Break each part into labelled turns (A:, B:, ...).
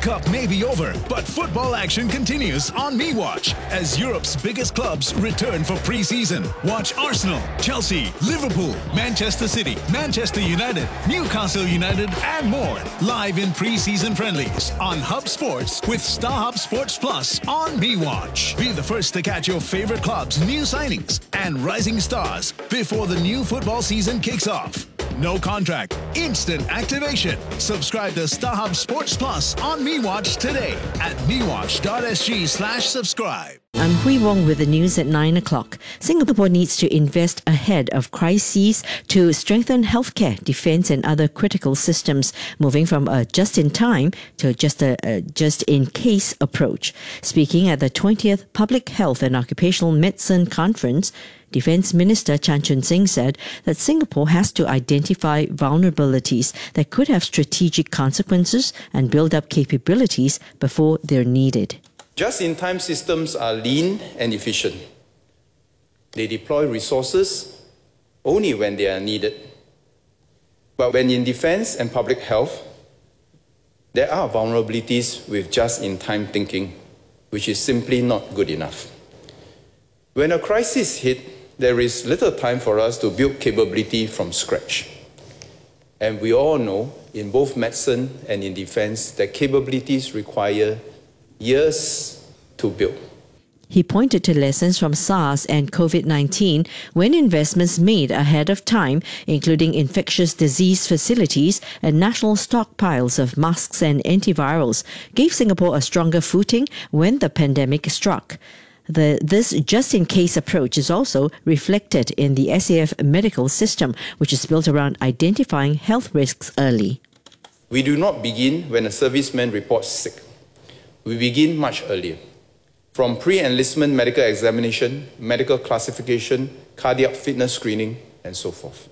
A: Cup may be over, but football action continues on MeWatch as Europe's biggest clubs return for pre-season. Watch Arsenal, Chelsea, Liverpool, Manchester City, Manchester United, Newcastle United and more live in pre-season friendlies on Hub Sports with StarHub Sports Plus on MeWatch. Be the first to catch your favorite clubs' new signings and rising stars before the new football season kicks off. No contract, instant activation. Subscribe to StarHub Sports Plus on MeWatch today at mewatch.sg/subscribe.
B: I'm Hui Wong with the news at 9 o'clock. Singapore needs to invest ahead of crises to strengthen healthcare, defence and other critical systems, moving from a just-in-time to a just-in-case approach. Speaking at the 20th Public Health and Occupational Medicine Conference, Defence Minister Chan Chun Sing said that Singapore has to identify vulnerabilities that could have strategic consequences and build up capabilities before they're needed.
C: Just-in-time systems are lean and efficient. They deploy resources only when they are needed. But when in defence and public health, there are vulnerabilities with just-in-time thinking, which is simply not good enough. When a crisis hits, there is little time for us to build capability from scratch. And we all know, in both medicine and in defence, that capabilities require years to build.
B: He pointed to lessons from SARS and COVID-19 when investments made ahead of time, including infectious disease facilities and national stockpiles of masks and antivirals, gave Singapore a stronger footing when the pandemic struck. This just-in-case approach is also reflected in the SAF medical system, which is built around identifying health risks early.
C: We do not begin when a serviceman reports sick. We begin much earlier, from pre-enlistment medical examination, medical classification, cardiac fitness screening, and so forth.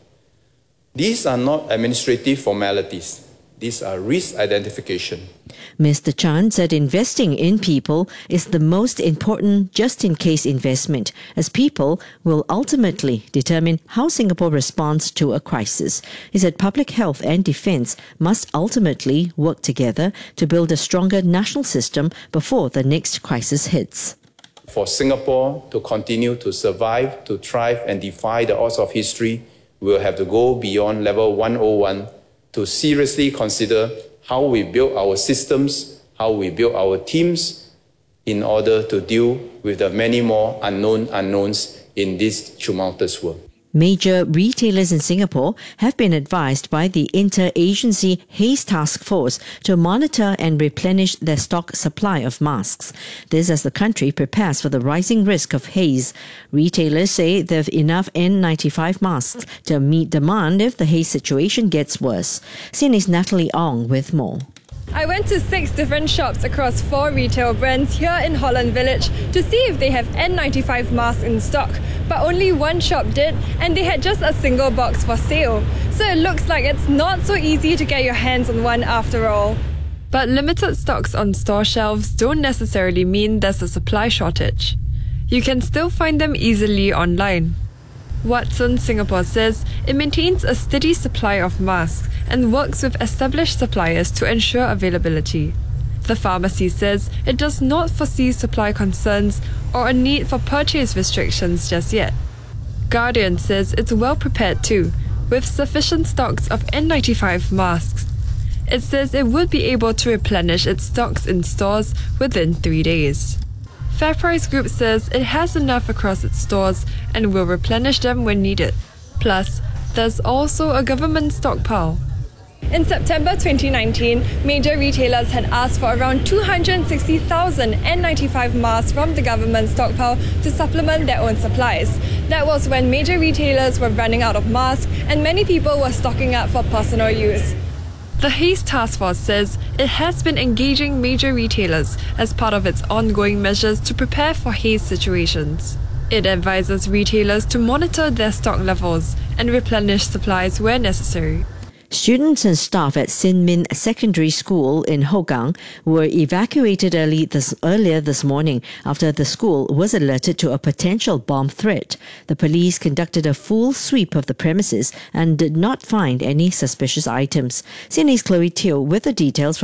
C: These are not administrative formalities. These are risk identification.
B: Mr. Chan said investing in people is the most important just-in-case investment, as people will ultimately determine how Singapore responds to a crisis. He said public health and defence must ultimately work together to build a stronger national system before the next crisis hits.
C: For Singapore to continue to survive, to thrive and defy the odds of history, we will have to go beyond level 101 to seriously consider how we build our systems, how we build our teams in order to deal with the many more unknowns in this tumultuous world.
B: Major retailers in Singapore have been advised by the Inter-Agency Haze Task Force to monitor and replenish their stock supply of masks. This as the country prepares for the rising risk of haze. Retailers say they have enough N95 masks to meet demand if the haze situation gets worse. CNA's Natalie Ong with more.
D: I went to 6 different shops across 4 retail brands here in Holland Village to see if they have N95 masks in stock, but only one shop did, and they had just a single box for sale. So it looks like it's not so easy to get your hands on one after all. But limited stocks on store shelves don't necessarily mean there's a supply shortage. You can still find them easily online. Watson Singapore says it maintains a steady supply of masks and works with established suppliers to ensure availability. The pharmacy says it does not foresee supply concerns or a need for purchase restrictions just yet. Guardian says it's well prepared too, with sufficient stocks of N95 masks. It says it would be able to replenish its stocks in stores within 3 days. FairPrice Group says it has enough across its stores and will replenish them when needed. Plus, there's also a government stockpile. In September 2019, major retailers had asked for around 260,000 N95 masks from the government stockpile to supplement their own supplies. That was when major retailers were running out of masks and many people were stocking up for personal use. The Haze Task Force says it has been engaging major retailers as part of its ongoing measures to prepare for haze situations. It advises retailers to monitor their stock levels and replenish supplies where necessary.
B: Students and staff at Sin Min Secondary School in Hougang were evacuated earlier this morning after the school was alerted to a potential bomb threat. The police conducted a full sweep of the premises and did not find any suspicious items. CNA's Chloe Teo with the details from